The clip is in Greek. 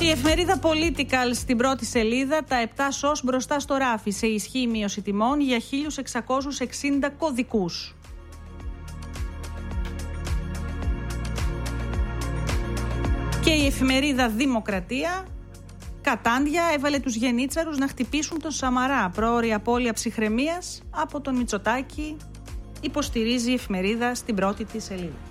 Η εφημερίδα Political στην πρώτη σελίδα, τα 7 σως μπροστά στο ράφι, σε ισχύ μείωση τιμών για 1.660 κωδικούς. Και η εφημερίδα Δημοκρατία, Κατάντια, έβαλε τους γενίτσαρους να χτυπήσουν τον Σαμαρά. Πρόωρη απώλεια ψυχραιμίας από τον Μητσοτάκη, υποστηρίζει η εφημερίδα στην πρώτη της σελίδα.